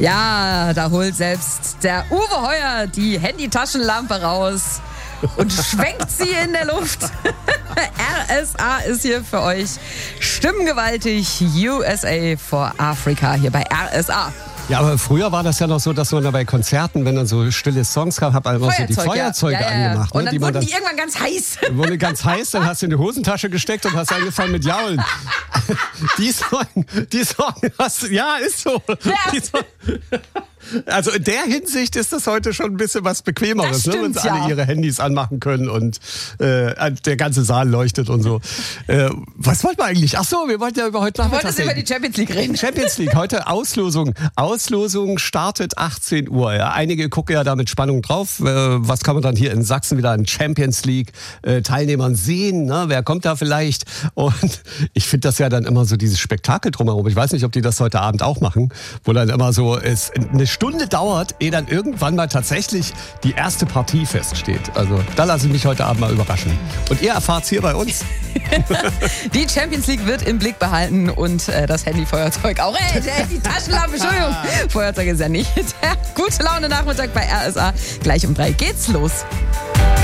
Ja, da holt selbst der Uwe Heuer die Handy-Taschenlampe raus und schwenkt sie in der Luft. RSA ist hier für euch stimmgewaltig. USA for Africa hier bei RSA. Ja, aber früher war das ja noch so, dass man da bei Konzerten, wenn dann so stille Songs gab, hat man einfach so die Feuerzeuge angemacht. Und dann ne, wurden die irgendwann ganz heiß. Wurde ganz heiß, dann hast du in die Hosentasche gesteckt und hast angefangen mit Jaulen. Die Song hast du, ja, ist so. Ja. Also in der Hinsicht ist das heute schon ein bisschen was Bequemeres, Stimmt, ne, wenn sie alle ihre Handys anmachen können und der ganze Saal leuchtet und so. Was wollten wir eigentlich? Ach so, wir wollten ja über heute Nachmittag reden. Über die Champions League reden. Champions League, heute Auslosung. Auslosung startet 18 Uhr. Ja, einige gucken ja da mit Spannung drauf. Was kann man dann hier in Sachsen wieder an Champions League Teilnehmern sehen? Ne? Wer kommt da vielleicht? Und ich finde das ja dann immer so dieses Spektakel drumherum. Ich weiß nicht, ob die das heute Abend auch machen, wo dann immer so es eine Stunde dauert, ehe dann irgendwann mal tatsächlich die erste Partie feststeht. Also da lasse ich mich heute Abend mal überraschen. Und ihr erfahrt's hier bei uns. Die Champions League wird im Blick behalten und das Handyfeuerzeug auch. Die Taschenlampe, Entschuldigung. Feuerzeug ist ja nicht. Der gute Laune Nachmittag bei RSA. Gleich um 3 geht's los.